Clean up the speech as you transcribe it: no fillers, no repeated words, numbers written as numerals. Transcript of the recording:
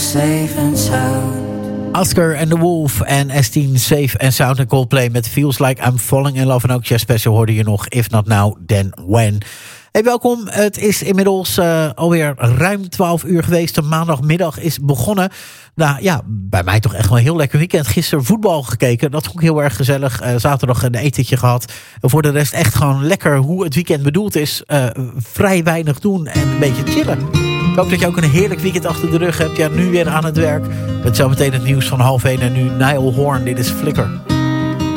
safe and sound. Oscar and the Wolf en S10 Safe and Sound en Coldplay met Feels Like I'm Falling in Love. En ook Jazz Special hoorde je nog If Not Now, Then When. Hey, welkom. Het is inmiddels alweer ruim 12 uur geweest. De maandagmiddag is begonnen. Nou ja, bij mij toch echt wel een heel lekker weekend. Gisteren voetbal gekeken. Dat vond ik heel erg gezellig. Zaterdag een etentje gehad. En voor de rest echt gewoon lekker hoe het weekend bedoeld is. Vrij weinig doen en een beetje chillen. Ik hoop dat je ook een heerlijk weekend achter de rug hebt. Ja, nu weer aan het werk. Met zometeen het nieuws van 12:30 en nu Niall Horan. Dit is Flicker.